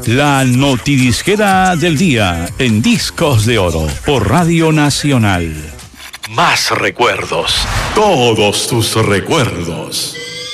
La notidisquera del día en Discos de Oro por Radio Nacional. Más recuerdos. Todos tus recuerdos.